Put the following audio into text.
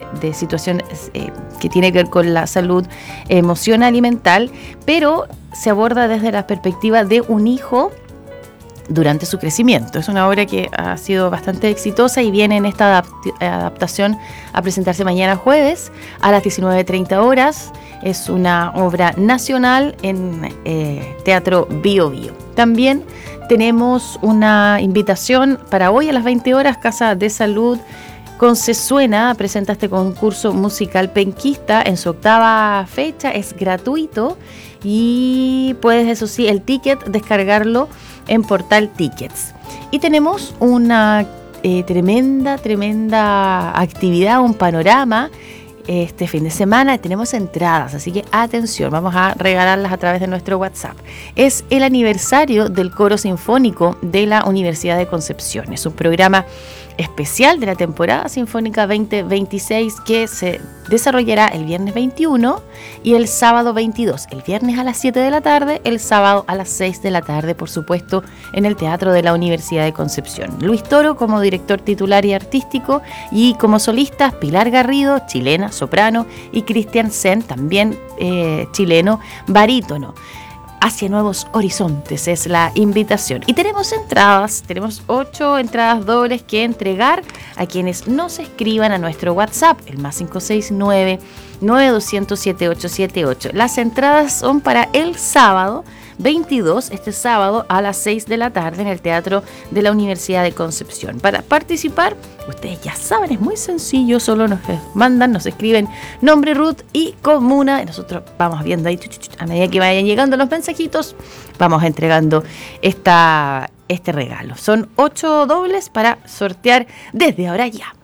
de situación que tiene que ver con la salud emocional y mental, pero se aborda desde la perspectiva de un hijo durante su crecimiento. Es una obra que ha sido bastante exitosa y viene en esta adaptación a presentarse mañana jueves a las 19:30 horas. Es una obra nacional en Teatro Bio Bio. También tenemos una invitación para hoy a las 20 horas. Casa de Salud Concesuena presenta este concurso musical penquista en su 8ª fecha. Es gratuito y puedes, eso sí, el ticket descargarlo en Portal Tickets. Y tenemos una tremenda actividad, un panorama. Este fin de semana tenemos entradas, así que atención, vamos a regalarlas a través de nuestro WhatsApp. Es el aniversario del Coro Sinfónico de la Universidad de Concepción. Es un programa especial de la temporada sinfónica 2026 que se desarrollará el viernes 21 y el sábado 22. El viernes a las 7 de la tarde, el sábado a las 6 de la tarde, por supuesto, en el Teatro de la Universidad de Concepción. Luis Toro como director titular y artístico, y como solistas Pilar Garrido, chilena, soprano, y Cristian Sen, también chileno, barítono. Hacia nuevos horizontes es la invitación. Y tenemos 8 entradas dobles que entregar a quienes nos escriban a nuestro WhatsApp, el más 569-9200-7878. Las entradas son para el sábado 22, este sábado a las 6 de la tarde en el Teatro de la Universidad de Concepción. Para participar, ustedes ya saben, es muy sencillo, solo nos escriben nombre, root y comuna, y nosotros vamos viendo ahí, a medida que vayan llegando los mensajitos, vamos entregando este regalo. Son 8 dobles para sortear desde ahora ya.